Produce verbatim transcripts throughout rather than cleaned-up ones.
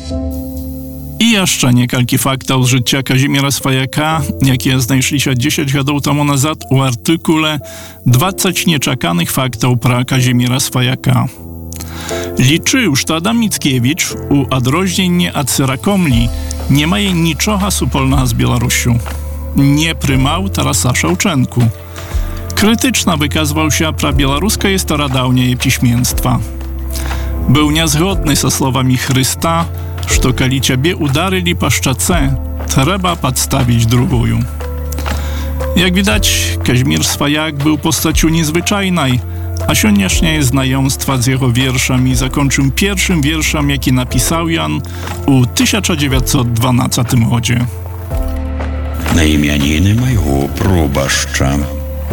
I jeszcze niekалькі фактаў з жыцця Казіміра Сваяка, якія знайшліся дзесяць гадоў таму назад у артыкуле «двадцать нечаканых фактаў пра Казіміра Сваяка». Лічыў, што Адам Міцкевіч, у адрозненне ад Сыракомлі, не мае нічога супольнага з Беларусю. Не прымаў Тараса Шаўчэнку. Крытычна выказваўся пра беларускае старадаўняе пісьменства. Быў нязгодны са словамі Хрыста, што калі цябе ударылі па шчацэ, трэба падставіць другую. Як відаць, Казімір Сваяк быў постацю незвычайнай, а сённяшняе знаёмства з яго вершамі закончым першым вершам, які напісаў ён у тысяча дзевяцьсот дванаццатым годзе. На імяніны майго пробашча.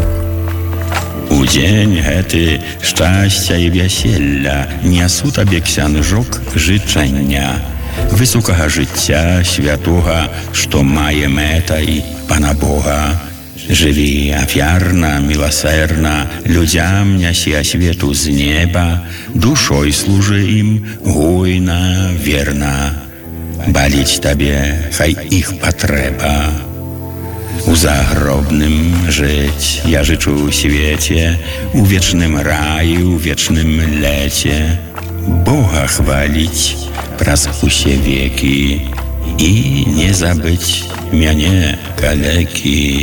У дзень гэты шчасця і вяселля нясу табе ксяндзок жычэння, высокага жыцця святога, што мае мэтай Пана Бога. Жыві афярна, міласэрна, людзям нясі асвету з неба, душой служы ім гуйна, верна. Баліць табе, хай іх патрэба. У загробным жыць я жычу ў свеце, у вечным раі, у вечным леце. Бога хваліць праз усе векі і не забыць мяне, калекі.